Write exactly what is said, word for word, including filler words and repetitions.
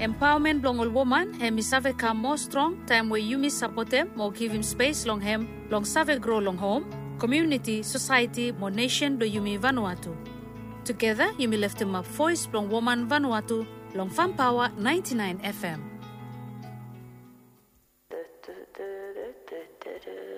Empowerment long all woman hem isave come more strong time where you miss support them more give him space long hem long save grow long home community society more nation do yumi Vanuatu. Together yumi left him up voice long woman Vanuatu long Fun Power ninety-nine F M.